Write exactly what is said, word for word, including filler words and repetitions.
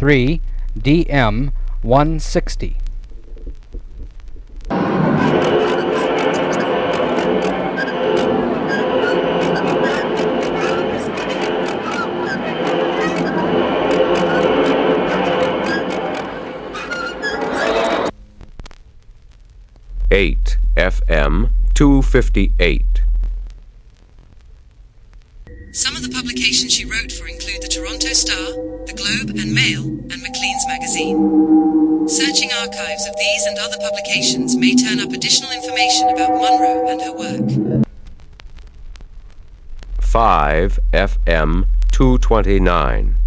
three D M one sixty. eight F M two fifty-eight. Some of the publications she wrote for include the Toronto Star, the Globe and Mail, and Maclean's Magazine. Searching archives of these and other publications may turn up additional information about Munro and her work. five F M two twenty-nine.